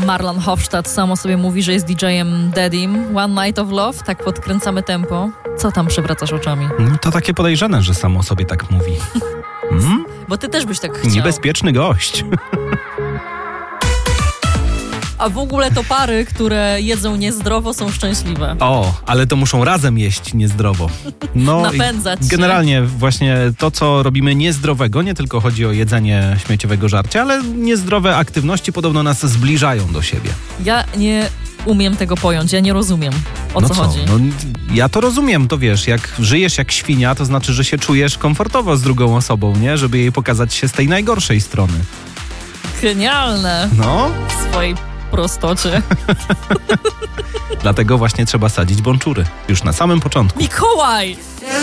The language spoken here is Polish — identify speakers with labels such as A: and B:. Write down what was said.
A: Marlon Hofstadt sam o sobie mówi, że jest DJ-em Daddym. One Night of Love, tak podkręcamy tempo. Co tam przewracasz oczami?
B: To takie podejrzane, że sam o sobie tak mówi.
A: Bo ty też byś tak chciał.
B: Niebezpieczny gość.
A: A w ogóle to pary, które jedzą niezdrowo, są szczęśliwe.
B: O, ale to muszą razem jeść niezdrowo.
A: Napędzać się.
B: Generalnie właśnie to, co robimy niezdrowego, nie tylko chodzi o jedzenie śmieciowego żarcia, ale niezdrowe aktywności podobno nas zbliżają do siebie.
A: Ja nie umiem tego pojąć, ja nie rozumiem, o co chodzi.
B: Ja to rozumiem, to wiesz, jak żyjesz jak świnia, to znaczy, że się czujesz komfortowo z drugą osobą, nie? Żeby jej pokazać się z tej najgorszej strony.
A: Genialne. W swojej prostocie.
B: Dlatego właśnie trzeba sadzić bonczury. Już na samym początku.
A: Mikołaj!